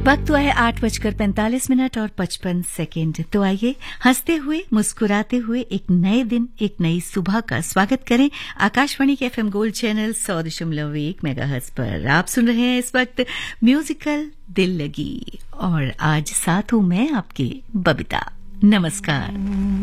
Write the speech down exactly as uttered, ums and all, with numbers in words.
वक्त हुआ है आठ बजकर पैंतालीस मिनट और पचपन सेकेंड। तो आइए हंसते हुए मुस्कुराते हुए एक नए दिन एक नई सुबह का स्वागत करें आकाशवाणी के एफएम गोल्ड चैनल सौ दशमलव एक मेगाहर्ट्ज पर। आप सुन रहे हैं इस वक्त म्यूजिकल दिल लगी और आज साथ हूं मैं आपकी बबीता। नमस्कार।